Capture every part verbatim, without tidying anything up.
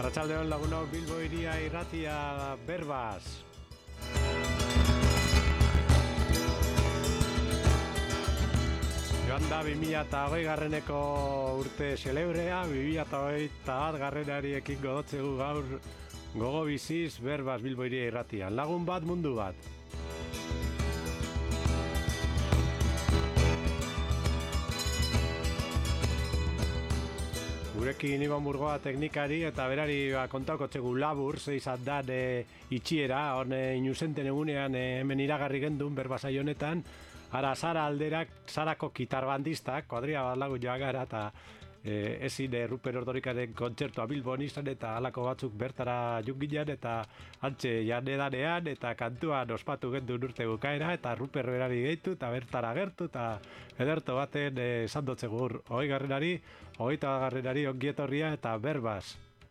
Arratsaldeon lagunok, Bilbo hiria irratia berbaz. Joan da bi mila hogei garreneko urte xelebrea, bi mila hogeita bat garrenari ekin godotzegu gaur gogo biziz berbaz Bilbo hiria irratia. Lagun bat, mundu bat. Gurekin Iban Burgoa teknikari eta berari ba, kontauko txegu labur, zeizat da e, itxiera, hone inusenten egunean e, hemen iragarri gendun berbazai honetan, ara Zara alderak, Zarako kitarbandistak, kuadria bat lagu joa gara, eta e, ezin e, Ruper Ordorikaren kontzertua Bilbon izan, eta halako batzuk bertara jungilean, eta antxe janedanean, eta kantuan ospatu gendun urte bukaera, eta Ruper berari gehitu, eta bertara gertu, eta ederto baten esan dotze gur, hogei garrenari, hogeita garrenari ongietorria eta berbaz.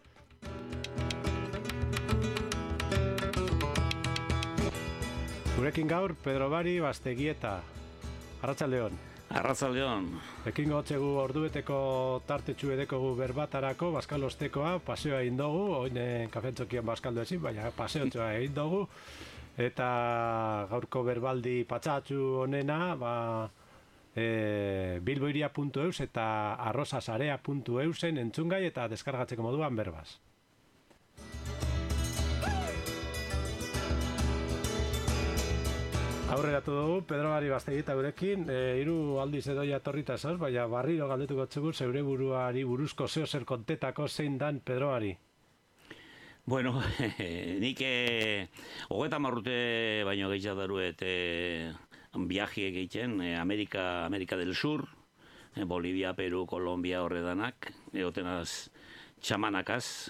Gurekin gaur, Pedro Bari Bastegieta. Arratsaldeon. Arratsaldeon. Ekin gotzegu ordueteko tartetxu edekogu berbatarako, baskalostekoa, paseoa egin dugu, oine kafentzokian baskaldu ezin, baina paseotxoa egin dugu. Eta gaurko berbaldi patsatxu honena, ba, e, bilboiria puntu eus eta arrozasarea puntu eusen entzungai eta deskargatzeko moduan berbaz. Aurreratu dugu, Pedro Bari Bastegieta gurekin, e, hiru aldiz edoia torrita esos, baina barriro galdetuko txegur zeure buruari buruzko zeo zer kontetako zein dan Pedro Bari. Bueno, nik eh, hogeita marrute baino gehiago daruet eh, viaje egiten, eh, Amerika, Amerika del Sur, eh, Bolivia, Peru, Kolombia horredanak, egotenaz txamanakaz,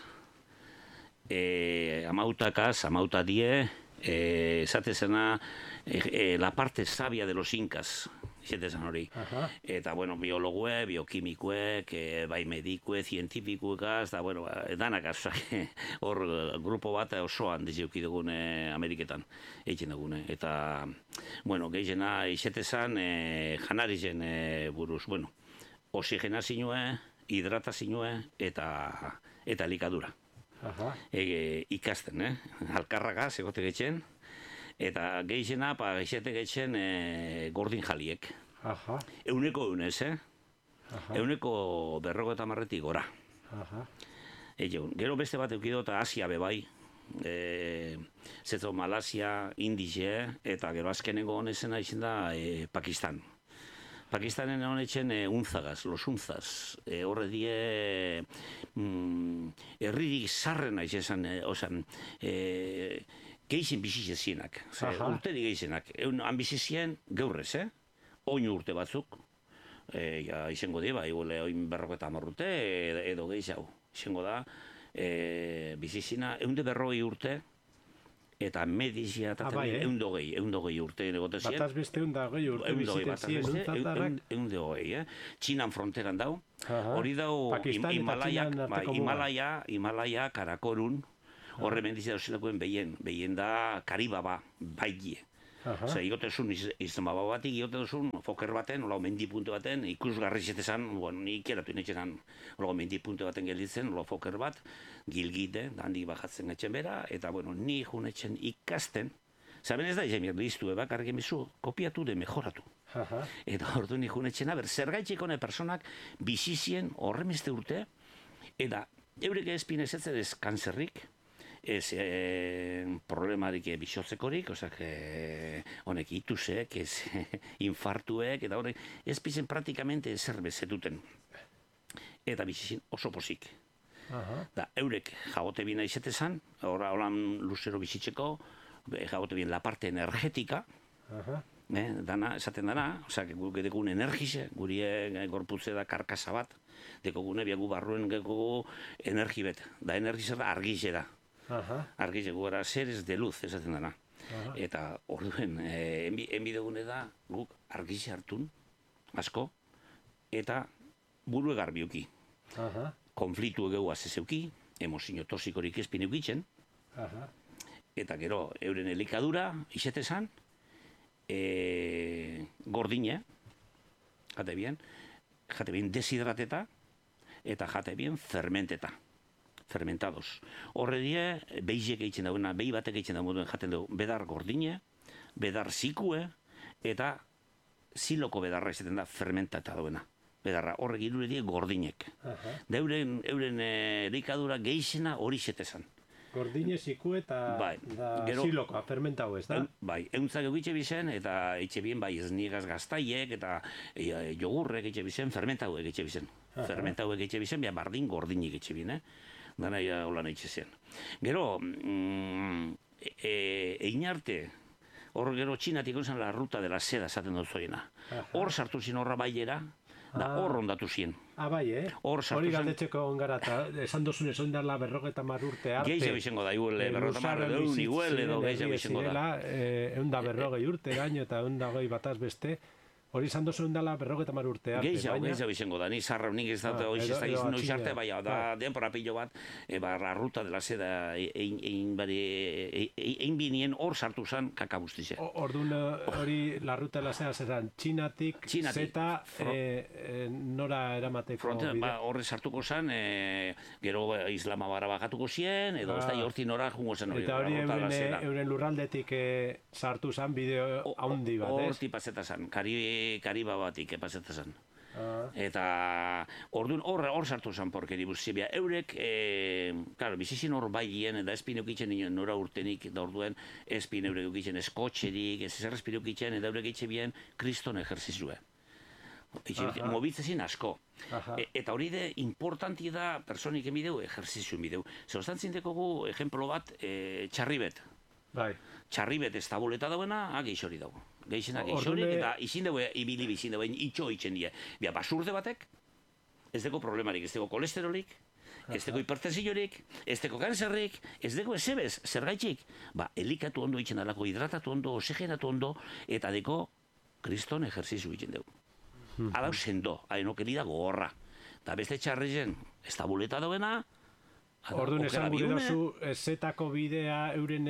eh, amautakaz, amauta die, eh, esate zena eh, eh, la parte sabia de los incas, izatezan hori. Aha. Eta, bueno, biologue, biokimikuek, eh, bai medikue, zientifikuekaz, da, bueno, danakaz, hor grupo bat osoan dizeuki dugune Ameriketan, egiten dugune. Eta, bueno, gehiena izatezan eh, janarizen eh, buruz, bueno, oxigenazioe, hidratazioe eta, eta likadura. Aha. E, ikasten, eh? Alkarragaz, egote getxen, eta gehiena, pa, gehiete getxen e, gordin jaliek. Aha. Euneko eunez, eh? Aha. Euneko berrogo eta marretik gora. Aha. Egeun, gero beste bat eukido eta Asia bebai, e, zeto Malasia, Indize, eta gero azkenengo honezena izin da e, Pakistan. Pakistanen honetzen e, unzagaz, los unzaz, e, horre die mm, erririk zarrena izan, e, osan, e, geixen bizizienak, urteri geixenak, han bizizien geurrez, eh? Oin urte batzuk, e, ja, izango di, bai, oin berroko eta marrute, edo gehiago, izango da, e, bizizina, eunde berroi urte, eta medizia eta ah, bai, eh? eun dogei, eun dogei urte egote ziren. Bataz beste eun dogei urte biziten ziren untzatarak. Eun dogei, eh? Txinan fronteran dau. Hori dau Himalaia, Himalaia, Himalaia, Karakorun, horre mendizia dozelakoen behien, behien da Karibaba, baigie. Osa, igotezun izan baba batik, igotezun foker baten, hola mendipunte baten, ikusgarri zetezan, bueno, nik eratu inetxenan, hola mendipunte baten gelditzen, hola foker bat, gilgite, handik bajatzen etxen bera, eta, bueno, ni junetxen ikasten, zaben ez da, izan listu, eba, karrike mizu, kopiatu de mejoratu. Aha. Eta ordu ni junetxen, aber, zer gaitxeko ne personak bizizien horremeste urte, eta eurek ezpin ez ez kanzerrik, ez eh, problemarik bisotzekorik, osak, eh, honek itusek, ez infartuek, eta honek ez pizen praktikamente zer bezetuten. Eta bizizin oso pozik. Aha. Da, eurek jagote bina izetezan, horra holan luzero bizitzeko, jagote bien la parte energetika, aha. Eh, dana, esaten dana, osak, guk edekun energize, guri e, gorputze da karkasa bat, dekogune biagu barruen geko energi bet, da energize da argize da. Argize gura seres de luz esaten dana. Aha. Eta orduen eh, enbidegune da guk argize hartun asko eta buru egarbiuki. Konfliktu egeu azezeuki, emozio tosikorik ezpin eukitzen. Eta gero euren elikadura izetezan e, gordine jate bien, jate bien deshidrateta eta jate bien fermenteta. fermentados. Horre die, beizek egiten dagoena, behi batek egiten dagoen jaten dugu, bedar gordine, bedar zikue, eta ziloko bedarra izaten da fermentata dagoena. Bedarra, horrek irure die gordinek. Da euren, euren elikadura geixena hori zetezan. Gordine, ziku eta bai, zilokoa, fermentau ez da? Bai, euntzak egitxe bizen, eta etxe bien, bai, ez nigaz gaztaiek, eta e, jogurrek etxe bizen, fermentau egitxe bizen. Fermentau egitxe bizen, bia bardin gordinik etxe bien, eh? Dana ia holan etxe zen. Gero, mm, e, egin arte, hor gero txinatik zen la ruta de la seda, esaten dut zoiena. Hor sartu zin horra baiera, da hor ondatu zien. Ah, bai, eh? Hori galdetzeko ongara, eta esan dozun esan darla berrogeta marurte arte. Geixe bizengo da, iguel, berrogeta marurte egun, iguel, edo geixe bizengo da. Egun da berrogei urte gaino, eta egun da goi bataz beste. Hori izan dozu endala berrogeta mar urte arte. Geixa, geixa bizengo da, ni zarra nik ez dut hori ez da izan noiz arte, bai, da denpora pilo bat, la ruta de la seda egin binien hor sartu zen kakabustize. Orduan hori la ruta de la seda zeran txinatik, zeta, nora eramateko bide? Horre sartuko zen, gero islama bara bakatuko zien, edo ez da horti nora jungo zen hori. Eta hori euren lurraldetik sartu zen bideo haundi bat, ez? Horti paseta zen, Kariba batik epazeta zen. Eta orduan hor hor sartu zen porkeri buzibia. Eurek, claro, bizizin hor bailien, eta espin eukitzen nora urtenik, da orduen espin eurek eukitzen eskotxerik, ez zer espin eukitzen, eta eurek eitxe bien kriston ejerzizue. Mobitzezin asko. Eta hori de importanti da personik emideu ejerzizu emideu. Zerostan zindekogu ejemplo bat txarribet. Txarribet ez tabuleta dauena, ageix hori dago. Geixenak geixorik, eta izin dugu ibili bizin dugu, itxo itxen die. Bia, basurde batek, ez deko problemarik, ez deko kolesterolik, ez deko hipertensiorik, ez deko kanzerrik, ez deko ezebez, zergaitxik. Ba, elikatu ondo itxen alako, hidratatu ondo, oxigenatu ondo, eta deko kriston ejerzizu itxen dugu. Adau sendo, hainokeri dago horra. Eta beste txarrizen, ez tabuleta dauena, orduan esan gure dozu, zetako bidea euren,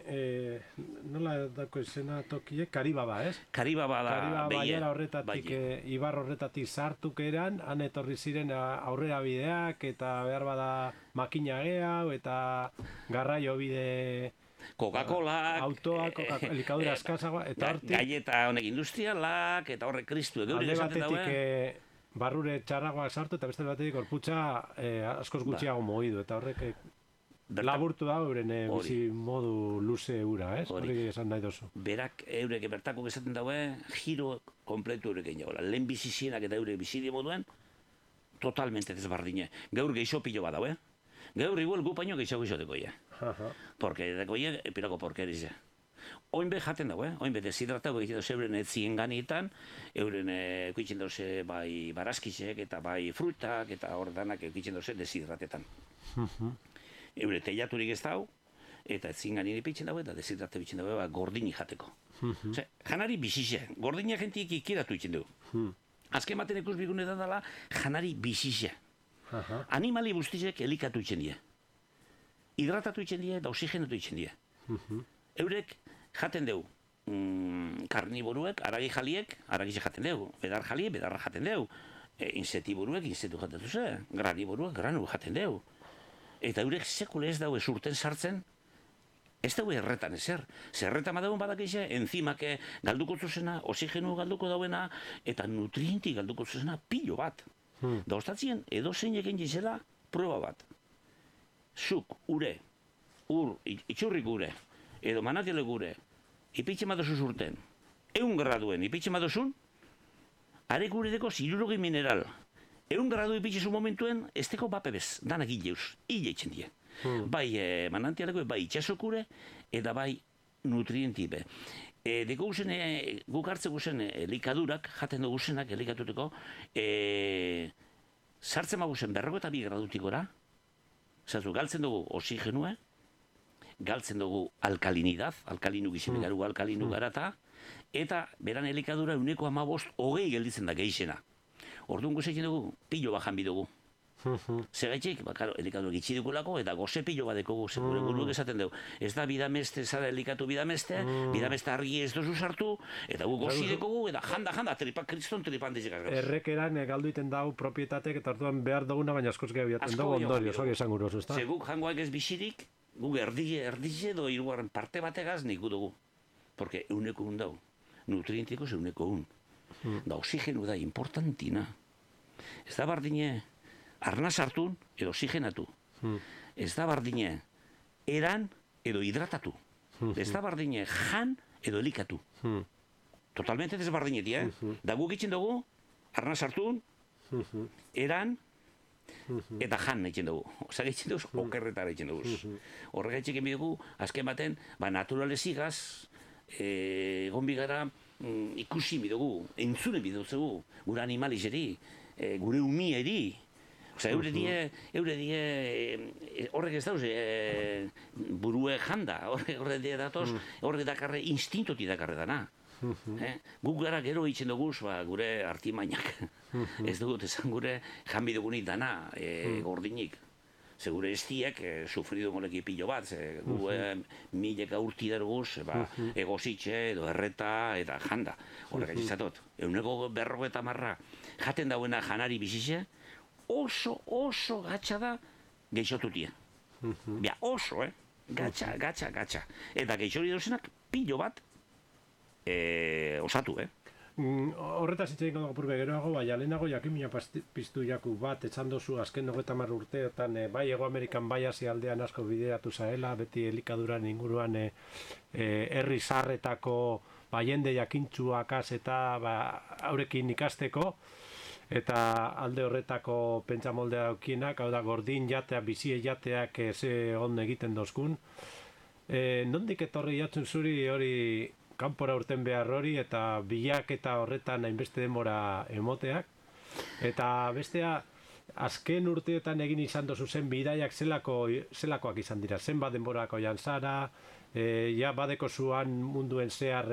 nola dako esena tokiek, Karibaba, ez? Karibaba da, baiera horretatik, ibar horretatik sartuk eran, han etorri ziren aurrera bideak, eta behar bada makina gehiago, eta garraio bide... Coca-Cola, autoak, elikadura eskazagoa, eta hortik... Gaieta honek industrialak, eta horrek kristu, egeuri esaten dauen... barrure txarragoak sartu, eta beste batetik gorputza askoz gutxiago mogidu, eta horrek laburtu da euren bizi modu luze eura, ez? Hori esan nahi dozu. Berak eurek bertako esaten daue, giro kompletu eurek egin jagoela. Lehen bizizienak eta eurek bizidi moduen, totalmente desbardine. Gaur geixo pilo bat daue. Gaur igual gupaino geixo geixoteko ia. Porque deko ia, epirako porkerize. Oin be jaten dago, eh? Oin be deshidratako egiten doze euren etzien ganietan, euren ekuitzen doze bai barazkizek eta bai frutak eta hor danak ekuitzen doze deshidratetan. Eure teiaturik ez dau, eta etzien ganien ipitzen dago eta deshidrate bitzen dago gordini jateko. Janari bizize, gordina jentik ikiratu itzen dugu. Azken baten ikus bigune da dela, janari bizize. Animali guztizek elikatu itzen die. Hidratatu itzen die eta oxigenatu itzen die. Eurek jaten dugu, mm, karniboruek, aragi jaliek, aragize jaten dugu, bedar jaliek, bedarra jaten dugu, e, insetiburuek, insetu jaten duzu, graniboruek, granu jaten dugu. Eta eurek sekule ez daue surten sartzen, ez daue erretan ezer. Zerretan badauen badakize, enzimak galduko zuzena, oxigenu galduko dauena, eta nutrienti galduko zuzena pilo bat. Hmm. Da ostatzien, edo zein egin jizela, prueba bat. Zuk, ure, ur, itxurrik ure, edo manatiale gure, ipitxe madozu zurten, eun graduen ipitxe madozun, are gure deko zirurogi mineral. Eun gradu ipitxe zu momentuen, ez deko bapebez, danak hileuz, hile itxen die. Hmm. Bai e, manantialeko, bai itxasokure, eta bai nutrientipe. E, deko guzen, e, guk hartze guzen elikadurak, jaten dugu guzenak elikatuteko, e, sartzen maguzen berroko eta bi gradutik gora, zatu, galtzen dugu oxigenua, galtzen dugu alkalinidad, alkalinu gizene garu alkalinu garata, eta beran elikadura uneko amabost hogei gelditzen da geixena. Orduan guzekin dugu, pilo bajan bidugu. Segaitxik, bakaro, elikatu gitxidikulako, eta goze pilo bat dekogu, gure guruek esaten dugu. Ez da bidameste, zara elikatu bidameste, bidameste argi ez dozu sartu, eta gu gozi dekogu, eta janda, janda, tripa, kriston tripan dizikaz. Errekeran galdu iten dau propietatek, eta hartuan behar duguna, baina askoz gehiago jaten dugu ondorio, hori esan guroz, ez da? Zeguk jangoak ez bisirik, guk erdize, erdize edo hirugarren parte bategaz nik dugu. Porque euneko un dau, nutrientiko ze euneko un. Da oxigenu da importantina. Ez da bardine arna sartun edo oxigenatu. Ez da bardine eran edo hidratatu. Ez da bardine jan edo elikatu. Totalmente desbardinetik, eh? Da guk itxen dugu, arna sartun, eran, eta jan egiten dugu. Osa egiten dugu, okerretara egiten dugu. Horrega egiten dugu, azken baten, ba, naturalezigaz, egon bigara ikusi bidugu, entzune bidugu, gure animalizeri, gure umieri. Osa, eure die, eure die, horrek ez dauz, burue janda, horrek die datoz, horrek dakarre, instintoti dakarre dana. Guk gara gero egiten dugu, gure artimainak. Ez dugu, esan gure janbi dugunik dana, gordinik. Segure estiek sufridu moleki pilo bat, gu mileka urti daruguz, egozitxe edo erreta eta janda. Horrek aizatot, euneko berro eta marra jaten dauena janari bizize, oso, oso gatsa da geixotutia. Bia, oso, eh? Gatsa, gatsa, gatsa. Eta geixori dozenak pilo bat osatu, eh? Horretaz hitz egin apurbe geroago, baina lehenago jakimina piztu jaku bat, etxan dozu azken hogeita hamar urteetan, bai Hego Amerikan bai Asia aldean asko bideratu zaela, beti elikaduran inguruan herri zaharretako jende jakintsuakaz eta haurekin ikasteko, eta alde horretako pentsamoldea daukienak, hau da gordin jatea, bizie jateak ze on egiten dozkun. Nondik etorri jatzen zuri hori kanpora urten behar hori eta bilak eta horretan hainbeste denbora emoteak. Eta bestea, azken urteetan egin izan dozu zen bidaiak zelakoak izan dira. Zenbat denborako jan zara, ja badeko zuan munduen zehar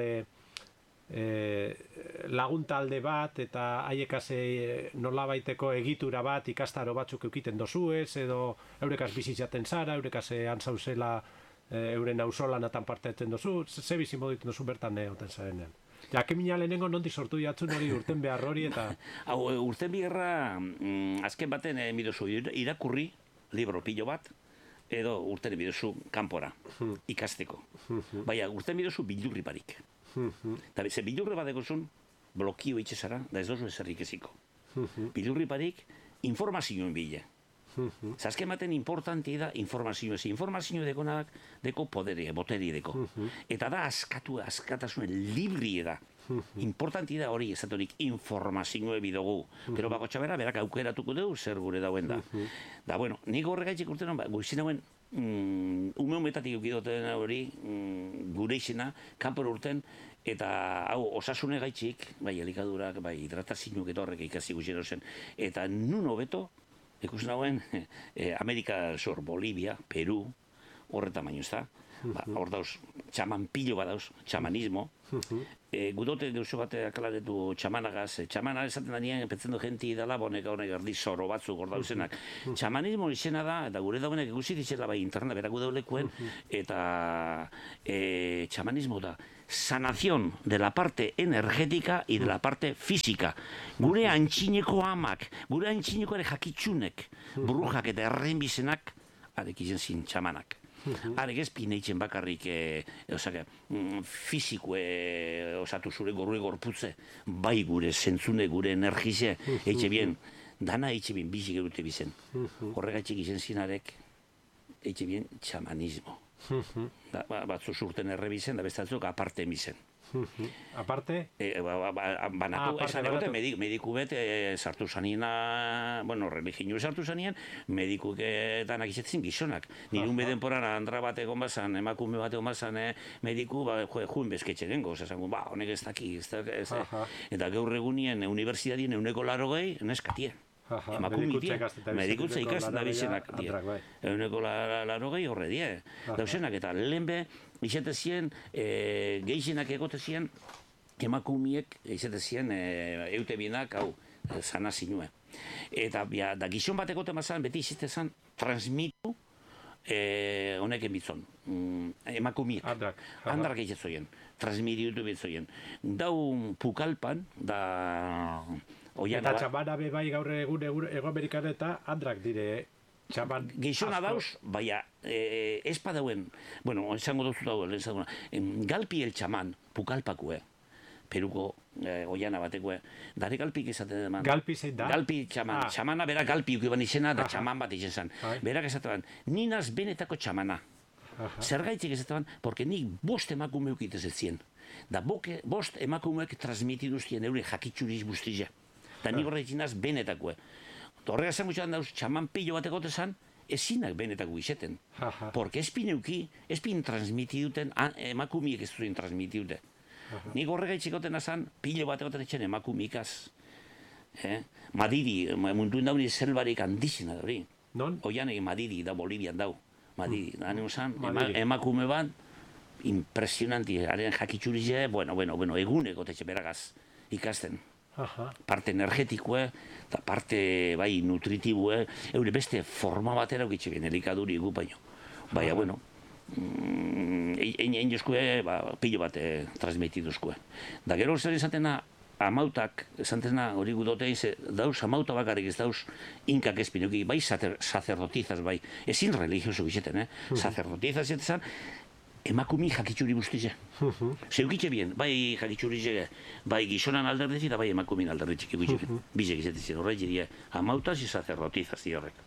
laguntalde bat, eta haiekaz nolabaiteko egitura bat ikastaro batzuk eukiten dozuez, edo eurekaz bizitzaten zara, eurekaz antzauzela euren auzolanatan parte etzen dozu, ze bizi moditen dozu bertan egoten zarenean. Jakimina lehenengo nondik sortu jatzun hori urten behar hori eta... Hau, urten biherra, azken baten bidozu irakurri, libro pilo bat, edo urten bidozu kanpora, ikasteko. Baina, urten bidozu bildurri barik. Eta ze bildurri bat egozun, blokio itxezara, da ez dozu ezerrik eziko. Bildurri barik, informazioen bile. Zazken baten importanti da informazio ez. Informazio dekonak deko poderia, boteria deko. Eta da askatu, askatasuen librie da. Importanti da hori ezatorik informazioe bidogu. Gero bako txabera, berak aukeratuko dugu zer gure dauen da. Da, bueno, nik horregaitzik urtean, guizien hauen, ume humetatik eukidoten hori, gure izena, kanpor urten, eta hau, osasune gaitzik, bai, elikadurak, bai, hidratazioak eta horrek ikasi guzien zen, eta nun hobeto, ikusten hauen, Amerika zor, Bolivia, Peru, horretan baino ez da. Hor dauz, txaman pilo bat dauz, txamanismo. Gudote deuso bat akalaretu txamanagaz. Txamana esaten da nien, petzen du jenti dala, bonek honek erdi zoro batzuk hor dauzenak. Txamanismo izena da, eta gure dauenek ikusi ditzela bai internet berak gudaulekuen, eta txamanismo da sanación de la parte energética y de la parte física. Gure antxineko amak, gure antxineko ere jakitsunek, brujak eta errenbizenak, arek izen zin txamanak. Arek ez pineitzen bakarrik fiziko osatu zure gorri gorputze, bai gure zentzune, gure energize, eitxe bien, dana eitxe bien, bizik erute bizen. Horregatxik izen zinarek, eitxe bien, txamanismo. Batzu zurten errebizen, da bestatzuk aparte emizen. Aparte? Banatu, esan egote, mediku bet sartu zanina, bueno, religinu sartu zanien, medikuk danak izatzen gizonak. Nirun bedenporan andra bat egon bazan, emakume bat egon bazan mediku, juin bezketxe dengo, esango, ba, honek ez daki, eta gaur egunien unibertsitatien euneko laro gehi, neskatien. Emakumitia, medikutza ikasten da bizenak, euneko laro gehi horre die. Dauzenak, eta lehenbe, izate zien, gehienak egote zien, emakumiek, izate zien, eute binak, hau, zana zinue. Eta bia, da gizon bateko temazan, beti izite zan, transmitu eh, honeken bitzon. Mm, emakumiek. Andrak. Andrak egitzoien. Transmitiutu bitzoien. Dau pukalpan, da... Eta txamana be bai gaur egun Ego Amerikan eta andrak dire txaman... Gizona dauz, baina eh, ez padauen, bueno, esango duzu dago, galpi el txaman, pukalpakue, Peruko eh, oiana batekue, dare galpik esaten eman. Galpi zein da? Galpi txaman, ah. Txamana bera galpi ukiban izena, da txaman bat izen zan. Berak esaten ninaz benetako txamana. Zergaitik esaten, porque nik bost emakume ukitez ez zien. Da boke, bost emakumeek transmitiduztien eure jakitxuriz guztize. Da nik horretinaz benetakoe. Horrega zen gutxan dauz, txaman pillo bateko tezan, ezinak benetako izeten. Porque espin euki, espin transmitiduten, emakumiek ez duen transmitidute. Nik horrega itxikoten azan, pillo bateko tezan emakumikaz. Madiri, munduen dauni zelbarik handizena dauri. Non? Oian egin Madiri da Bolivian dau. Madiri, da neuzan, emakume bat, impresionanti, haren jakitxurize, bueno, bueno, bueno, eguneko tetxe beragaz ikasten. Parte energetikoe, eta parte bai nutritibue, eure beste forma batera ukitxe bien, elikaduri egu baino. Baina, bueno, egin jozkue, pilo bat transmitiduzkue. Da gero zer izatena, amautak, esantena hori gudote, dauz amauta bakarrik ez dauz inkak espinuki, bai sacerdotizaz, bai, ezin religioso bizeten, eh? Sacerdotizaz esan, emakumi jakitxuri guztize. Zeukitxe bien, bai jakitxuri bai gizonan alderdezi eta bai emakumin alderdetzik egitxe bien. Bizek izatezen, horrek diria, amautaz y sacerdotizaz horrek.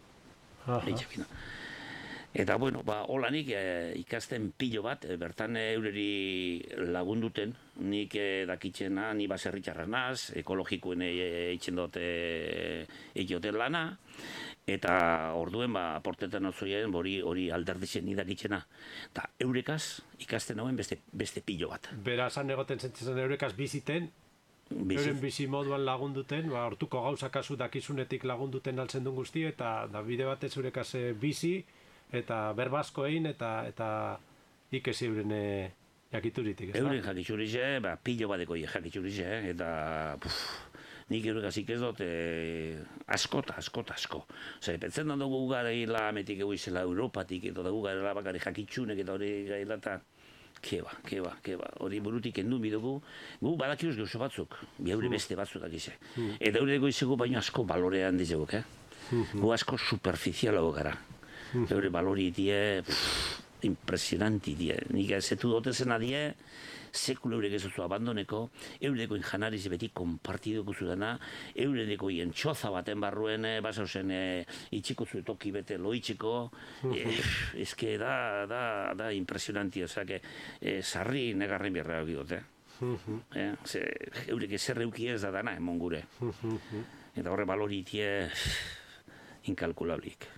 Eta, bueno, ba, holanik ikasten pilo bat, bertan eureri lagunduten, nik dakitzena, ni baserritxarra naz, ekologikoen eitzen dut egioten lana, eta orduen, ba, aportetan otzoien, hori alderditzen nidakitzena. Eta eurekaz ikasten hauen beste pilo bat. Bera, zan egoten zentzen eurekaz biziten, euren bizi moduan lagunduten, hortuko gauza kasu dakizunetik lagunduten altzen duen guzti, eta bide batez eurekaz bizi, eta berbazko egin, eta ikesi euren jakituritik. Euren jakiturize, pilo badeko jakiturize, eta nik eurekaz ikez dut askota, askota, asko. Zer, pentzen da dugu gara hila ametik egu izela Europatik, eta dugu gara bakari jakitsunek, eta hori gaila, eta keba, keba, keba, hori burutik endu bidugu, gu badakiuz gauzo batzuk, bi eure beste batzuk dakize. Eta eure dugu izegu baino asko balorean dizeguk, eh? Gu asko superficialago gara. Eure balori die, impresionanti die. Nik zetu dotezena die, sekulu eurek ez duzu abandoneko, eureko injanariz beti konpartiduko zudana, eureko txoza baten barruen, basa zen itxiko zuetoki bete loitxeko, ezke da, da, da impresionanti, ozak, sarri negarren bierra egidote. Eurek ezer euki ez da dana, emon gure. Eta horre balori die, inkalkulablik.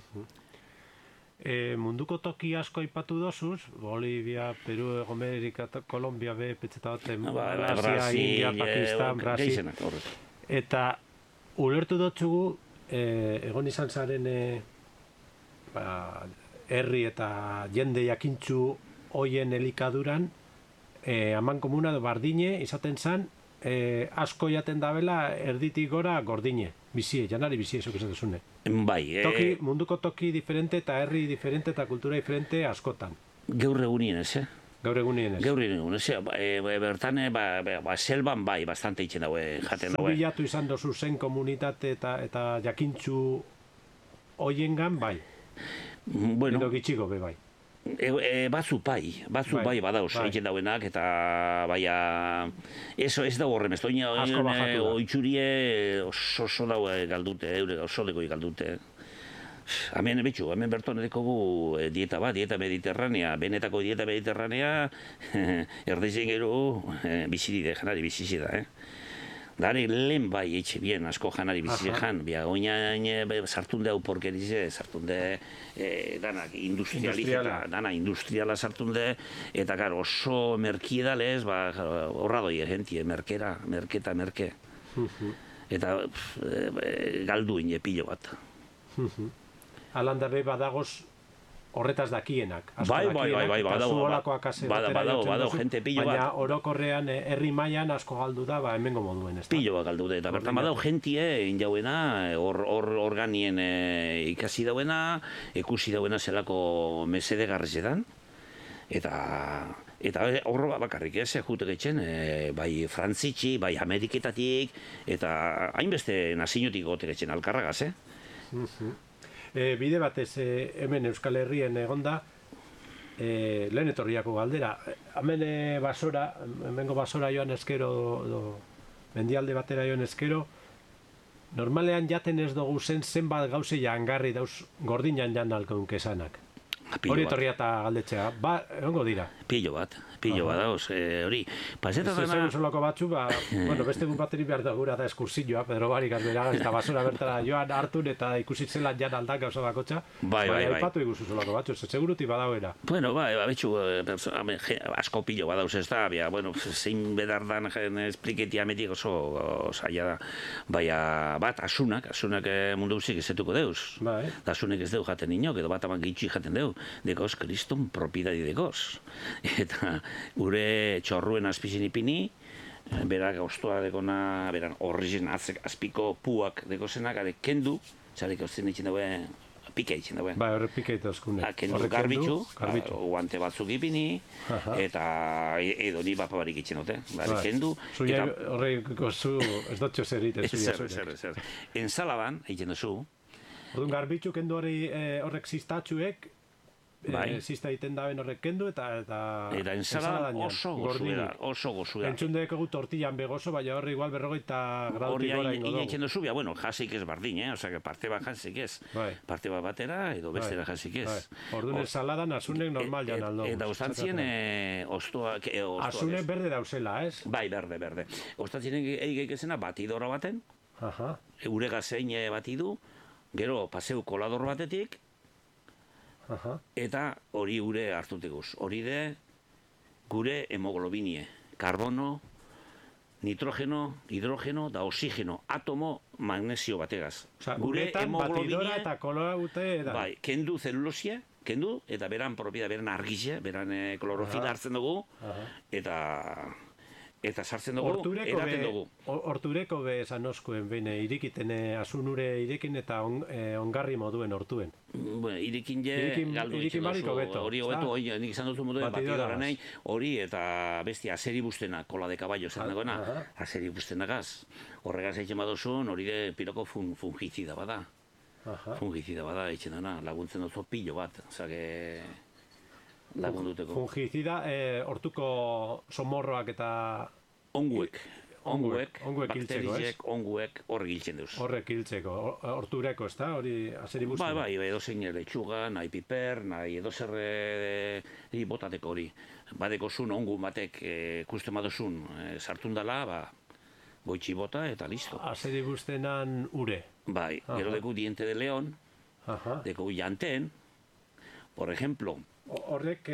E, munduko toki asko aipatu dozuz, Bolivia, Peru, Ego Amerika, Kolombia, be, petzeta bat, Asia, India, Pakistan, Brasil. Eta ulertu dutzugu, e, egon izan zaren e, ba, herri eta jende jakintzu hoien elikaduran, e, aman komuna do bardine, izaten zan, e, asko jaten dabela erditik gora gordine, bizie, janari bizie, esok esan duzune. Bai, toki, munduko toki diferente eta herri diferente eta kultura diferente askotan. Gaur egunien ez, eh? Gaur egunien ez. Gaur egunien ez, e, bertan, ba, ba, selban bai, bastante itxen daue, jaten daue. Zubilatu izan dozu zen komunitate eta, eta jakintzu hoiengan bai? Bueno. Edo gitxiko be bai? E, e, batzu bai, batzu bai, bai badauz, bai. Egiten dauenak, eta baia, eso ez da horren, ez doina oitzurie oso oso daue galdute, eure oso deko galdute. Hemen betxu, hemen berton edekogu dieta bat, dieta mediterranea, benetako dieta mediterranea, erdezen gero biziride, janari bizizida, eh? Dare lehen bai etxe bien asko janari bizitze jan, bia oinain sartunde hau porkerize, sartunde danak industrializeta, dana industriala sartunde, eta gara oso merkiedalez, horra doi gentie, merkera, merketa, merke. Eta galdu ine pilo bat. Alanda be badagoz horretaz dakienak. Bai, bai, bai, bai, badau, badau, badau, jente pillo bat. Baina orokorrean herri mailan asko galdu da, ba, hemengo moduen, ez da? Pillo bat galdu da, eta bertan badau jentie, injauena, hor ganien ikasi dauena, ikusi dauena zelako mesede garrezetan, eta... Eta horro bakarrik ez, jute getxen, bai Frantzitxi, bai Ameriketatik, eta hainbeste nazinutik gote getxen alkarragaz, eh? E, bide batez e, hemen Euskal Herrien egonda, e, lehen etorriako galdera. Hemen e, basora, hemengo basora joan eskero, do, mendialde batera joan eskero, normalean jaten ez dugu zen zenbat gauze jangarri dauz gordinan jan alkaunk esanak. Hori etorria eta galdetzea, ba, egongo dira. Pillo bat, pillo bat dauz, hori. Paseta dena... Zegun solako batzu, ba, bueno, beste egun bateri behar da gura da eskursioa, Pedro Barik azbera, eta basura bertara joan hartun eta ikusitzen lan jan aldak gauza bakotxa. Bai, bai, bai. Aipatu iguzu solako batzu, seguruti badauera. Bueno, bai, betxu, asko pillo bat dauz ez da, bia, bueno, zein bedar dan espliketi ametik oso zaila da. Baina, bat, asunak, asunak mundu guzik ezetuko deuz. Bai. Da asunek ez deu jaten inok, edo bat aman gitxi jaten deu. Dekoz, kriston propiedadi dekoz. Eta gure txorruen azpizin ipini, berak oztua dekona, beran horrizien azpiko puak dekozenak, ade kendu, zarek ozten ditzen daue, pike ditzen daue. Ba, horre pike eta oskunek. Kendu garbitzu, guante batzuk ipini, eta edo ni bapabarik itzen dute. Kendu. Zuia horre gozu, ez dutxo zer iten zuia zuiak. Zer, zer, zer. Enzalaban, egiten duzu. Orduan garbitzu kendu horrek ziztatxuek, Bai. Zista egiten daben horrek kendu eta... Eta, eta ensaladan oso gozuera, oso gozuera. Entzun dekegu tortillan begoso, baina horre igual berrogeita grautik gora ingo dugu. Hori hain zubia, bueno, jasik ez bardin, eh? Osa, parte bat jasik ez. Bai. Parte bat batera, edo bestera jasik ez. Bai. Orduan ensaladan asunek normal jan aldo. Eta ustantzien, oztua... Asunek berde dauzela, ez? Bai, berde, berde. Ustantzien egeik ezena batidora baten, eurega zein batidu, gero paseu kolador batetik, Aha. Eta hori gure hartuteguz. Hori de gure hemoglobinie. Karbono, nitrogeno, hidrogeno da oxigeno. Atomo magnesio bategaz. Osa, gure hemoglobinie eta koloa gute da. Bai, kendu zelulosia, kendu, eta beran propieda, beran argizia, beran e, klorofila hartzen dugu, Aha. eta... Eta sartzen dugu, edaten dugu. Hortureko be esan oskuen, behin irikiten asunure irekin eta on, eh, ongarri moduen hortuen. Bueno, irikin je, galdu irikin bariko beto. Hori hobeto, hori nik izan duzu moduen batidora nahi, hori eta besti azeri bustena, kola de caballo zen dagoena, azeri bustenagaz. Horregaz eitzen badozun, hori de piroko fun, fungizida bada. Aha. Fungizida bada eitzen dana, laguntzen duzu pilo bat. Zage... lagunduteko. Fungizida, hortuko somorroak eta... Onguek. Onguek, onguek bakterizek, onguek hor giltzen duz. Horrek hiltzeko, hortureko, ez da? Hori azeri buzten? Bai, bai, edo zein letxuga, nahi piper, nahi edo zerre botateko hori. Badeko zun, ongu batek ikusten badozun sartun dela, ba, goitxi bota eta listo. Azeri buztenan ure. Bai, gero deku diente de león, deku janten, por ejemplo, Horrek,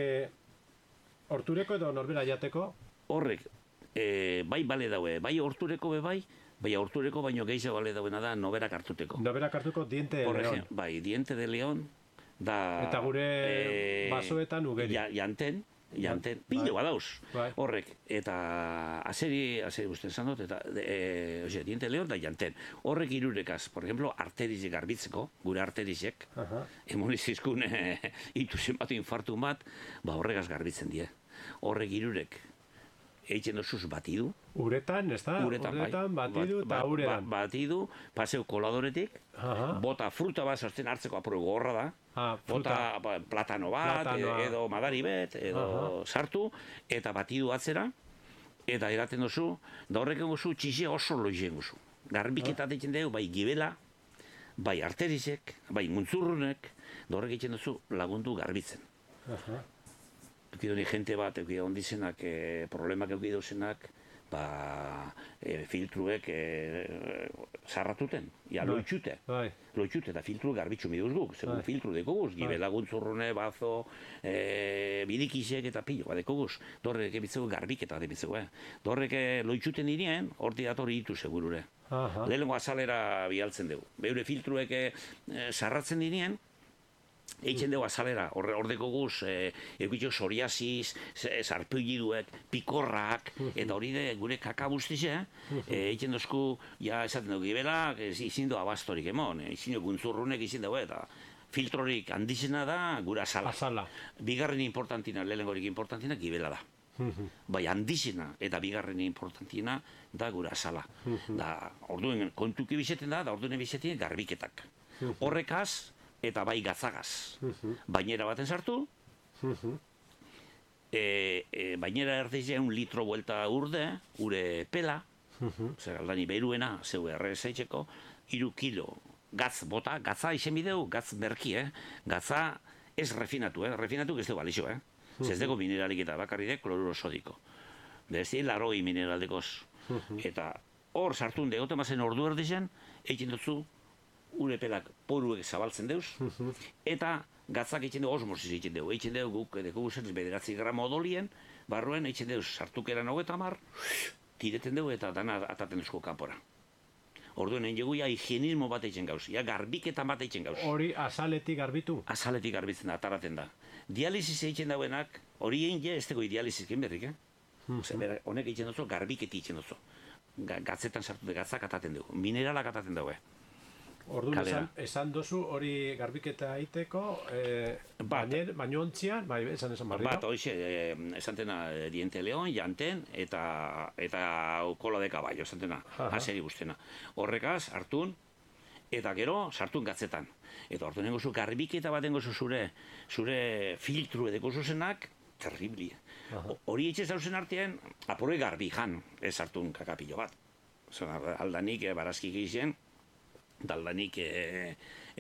hortureko edo norbera jateko? Horrek, bai bale daue, bai hortureko be bai, bai hortureko baino gehiago bale dauena da noberak hartuteko. Noberak hartuko diente de león. Bai, diente de león, da... Eta gure basoetan ugeri. Janten, janten, pilo badauz, horrek, eta azeri, azeri guztien zan dut, eta, oze, diente de león da janten. Horrek irurekaz, por ejemplo, arterizek garbitzeko, gure arterizek, hemonizizkun ituzen bat, infartu bat, ba horregaz garbitzen die. Horrek irurek, eitzen dozuz batidu. Uretan, ez da? Uretan, Uretan batidu eta uretan. Batidu, paseu koladoretik, bota fruta bat sortzen hartzeko apuro gorra da, bota platano bat, edo madari bet, edo sartu, eta batidu atzera, eta eraten dozu, da horrek egozu txizia oso loizien gozu. Garbiketa deitzen dugu, bai gibela, bai arterizek, bai muntzurrunek, da horrek egiten dozu lagundu garbitzen. Eukidoni jente bat, eukidoni ondizenak, problemak eukidauzenak, ba, filtruek zarratuten, ja, loitxute. Loitxute, eta filtru garbitzu miduz guk, segun filtru dekoguz, gibela guntzurrune, bazo, bidikisek eta pilo, dekoguz. Dorrek ebitzegu garbiketa debitzegu, Dorrek loitxuten dirien, horti datorri ditu segurure. Lehenengo azalera bialtzen dugu. Beure filtruek zarratzen dirien, Eitzen dugu azalera, ordeko guz, eukitxo psoriasis, sarpilliduek, pikorrak, eta hori de gure kakabuztize, eitzen dozku, ja esaten dugu gibela, izin du abastorik emon, izin du guntzurrunek izin dugu, eta filtrorik handizena da gura azala. Azala. Bigarren importantina, lehenengorik importantina, gibela da. Bai, handizena eta bigarren importantina da gura azala. Da, orduen kontuki bizeten da, da orduen bizeten garbiketak. Horrekaz, eta bai gatzagaz. Bainera baten sartu, bainera erdizean un litro buelta urde, ure pela, zer aldani beruena, zeu erre zeitzeko, iru kilo gatz bota, gatza izen bideu, gatz merki, eh? Gatza ez refinatu, eh? Refinatu ez dugu alixo, eh? Ez dugu mineralik eta bakarri de kloruro sodiko. Bezi, laroi mineraldekoz. Eta hor sartun degote mazen ordu erdizean, egin dutzu, ure pelak poruek zabaltzen deuz, eta gatzak eitzen dugu osmosis eitzen dugu. Eitzen dugu guk edeko guzen bederatzi gramo odolien, barruen eitzen dugu sartukeran hogeta mar, tireten dugu eta dana ataten duzko kanpora. Orduen egin dugu ja higienismo bat eitzen gauz, ja garbiketan bat eitzen gauz. Hori azaletik garbitu? Azaletik garbitzen da, ataraten da. Dialisis eitzen dauenak, hori egin je, ez dugu dialisis egin berrik, eh? Honek eitzen duzu, garbiketi eitzen duzu. Gatzetan sartu gatzak ataten dugu, mineralak ataten dugu. Orduan esan, esan dozu hori garbiketa aiteko, eh, baino ontzian, bai, esan esan barriro? Bat, hoxe, eh, esantena diente leon, janten, eta eta kola de caballo, esantena, haseri guztena. Horrekaz, hartun, eta gero, sartun gatzetan. Eta orduan nengo zu garbiketa bat nengo zu zure, zure filtru edeko zuzenak, terribli. Hori etxe zauzen artean, apurre garbi jan, ez hartun kakapillo bat. Aldanik, eh, barazkik izien, daldanik e,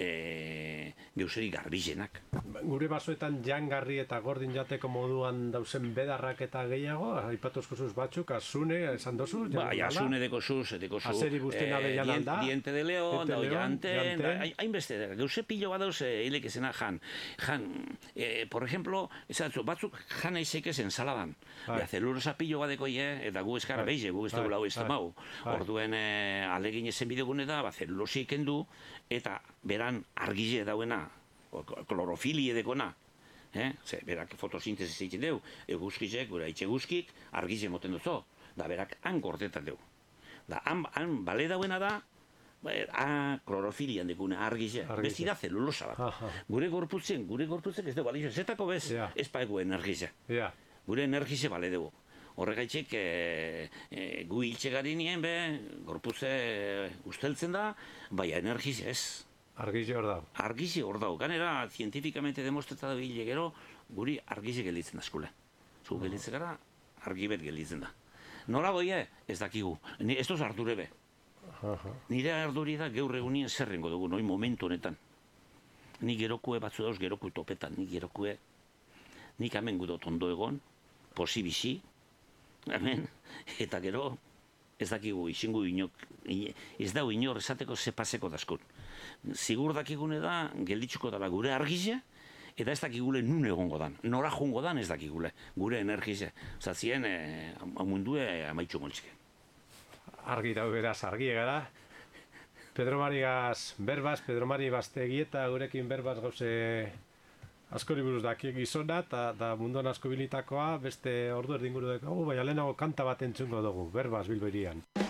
e, geuseri garbizenak. Gure basoetan jangarri eta gordin jateko moduan dauzen bedarrak eta gehiago, aipatuzko zuz batzuk, azune, esan dozu? Bai, azune deko zuz, deko zuz. Azeri guztien abean alda. Diente de león, dau janten, hainbeste, geuse pilo bat dauz hilek ezena jan. Jan, por ejemplo, batzuk jan eizek ezen saladan. Zelulosa pilo bat deko eta gu eskara behize, gu ez dugu lau ez demau. Orduen alegin ezen bidegune da, zelulosi kendu, eta beran argize dauena, klorofilie dekona, eh? Ze, berak fotosintezis egiten deu, eguzkizek, gura itxe guzkik, argize moten duzo, da berak han gordetan deu. Da, han, han bale dauena da, ah, klorofilian dekune, argize, besti da zelulosa bat. Gure gorputzen, gure gorputzen ez dugu, balizo, zetako bez, ez paegu energize. Gure energize bale dugu. Horregaitxek, e, e, gu hiltxe garinien, be, gorputze usteltzen da, baina energiz ez. Argizi hor dau. Argizi hor dau. Ganera, zientifikamente demostreta da bile gero, guri argizi gelitzen da eskule. Zu gelitzen gara, argibet gelitzen da. Nola goie, ez dakigu. Ez doz ardure be. Nire arduri da gaur egunien zerrengo dugu, noi momentu honetan. Ni gerokue batzu dauz, geroku topetan, ni gerokue, nik hemen gudot ondo egon, posibisi, hemen, eta gero, ez dakigu, izingu inok, ez dau inor esateko ze paseko daskun. Zigur dakigune da, gelditzuko dela gure argizia, eta ez dakigule nun egongo dan. Nora jungo dan ez dakigule, gure energizia. Zatzien, eh, mundue amaitxu moltzike. Argi dau beraz, argi egara. Pedro Marigaz berbaz, Pedro Mari Baztegieta gurekin berbaz gauze askori buruz daki gizona, eta munduan asko bilitakoa, beste ordu erdinguru dugu, baina lehenago kanta bat entzungo dugu, berbaz Bilbo hirian.